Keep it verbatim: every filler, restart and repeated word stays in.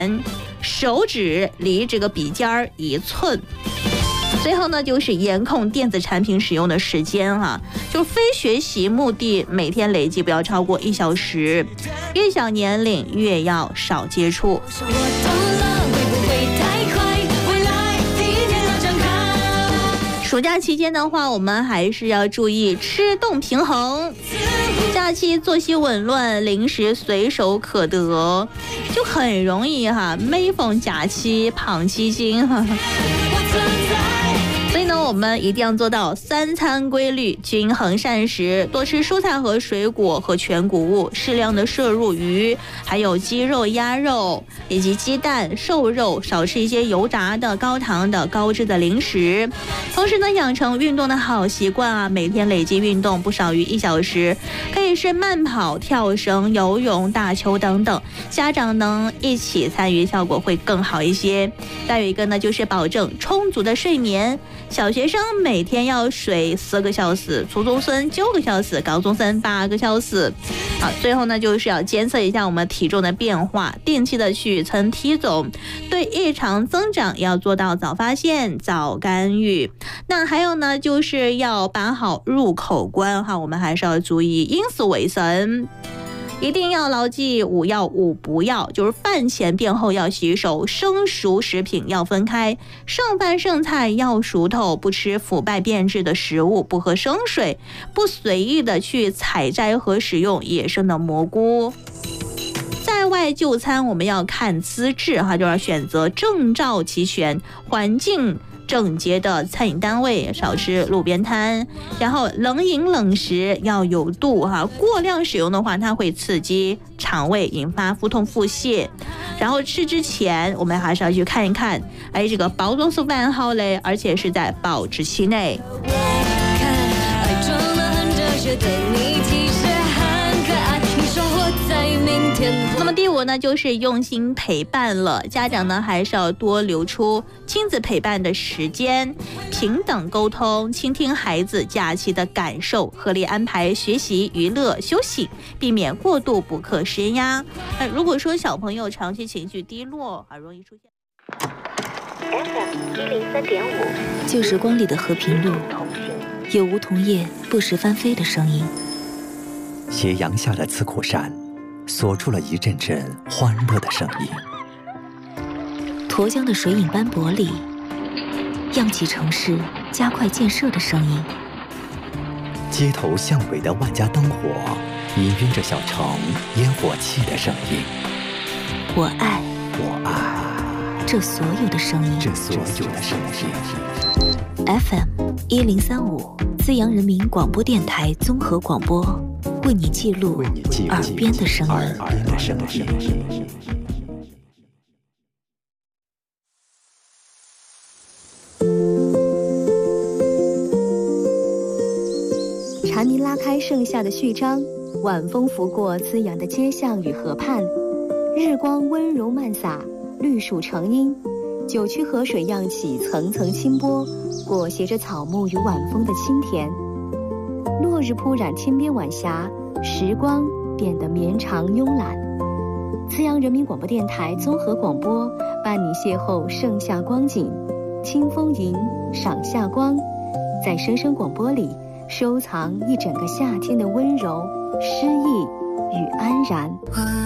手指离这个笔尖儿一寸。最后呢，就是严控电子产品使用的时间哈、啊，就非学习目的，每天累计不要超过一小时，越小年龄越要少接触。暑假期间的话，我们还是要注意吃动平衡。假期作息紊乱，零食随手可得，就很容易哈，每逢假期胖七斤哈。所以呢，我们一定要做到三餐规律、均衡膳食，多吃蔬菜和水果和全谷物，适量的摄入鱼，还有鸡肉、鸭肉以及鸡蛋、瘦肉，少吃一些油炸的、高糖的、高脂的零食。同时呢，养成运动的好习惯啊，每天累计运动不少于一小时，可以是慢跑、跳绳、游泳、打球等等。家长能一起参与，效果会更好一些。再有一个呢，就是保证充足的睡眠。小学生每天要睡四个小时，初中生九个小时，高中生八个小时。好，最后呢，就是要监测一下我们体重的变化，定期的去称体重，对异常增长要做到早发现、早干预。那还有呢，就是要把好入口关哈，我们还是要注意饮食卫生。一定要牢记五要五不要，就是饭前便后要洗手，生熟食品要分开，剩饭剩菜要熟透，不吃腐败变质的食物，不喝生水，不随意的去采摘和使用野生的蘑菇。在外就餐我们要看资质哈，就要选择证照齐全、环境整洁的餐饮单位，少吃路边摊，然后冷饮冷食要有度哈，过量使用的话，它会刺激肠胃，引发腹痛腹泻。然后吃之前，我们还是要去看一看，哎，这个包装是完好嘞，而且是在保质期内。那么第五呢，就是用心陪伴了。家长呢，还是要多留出亲子陪伴的时间，平等沟通，倾听孩子假期的感受，合理安排学习、娱乐、休息，避免过度补课施压。那如果说小朋友长期情绪低落，而容易出现 F M 一零三点五， 旧时光里的和平路，有梧桐叶不时翻飞的声音。 斜阳下的刺口山，锁住了一阵阵欢乐的声音。 沱江的水影斑驳里，漾起城市加快建设的声音。 街头巷尾的万家灯火，氤氲着小城烟火气的声音。 我爱， 我爱这所有的声音， 这所有的声音。 F M 一零三五，资阳人民广播电台综合广播，为你记录耳边的声音。 蝉鸣拉开盛夏的序章，晚风拂过滋养的街巷与河畔，日光温柔漫洒，绿树成荫，九曲河水漾起层层清波，裹挟着草木与晚风的清甜。落日铺染天边晚霞，时光变得绵长慵懒。资阳人民广播电台综合广播伴你邂逅盛夏光景，清风吟，赏夏光，在声声广播里收藏一整个夏天的温柔、诗意与安然。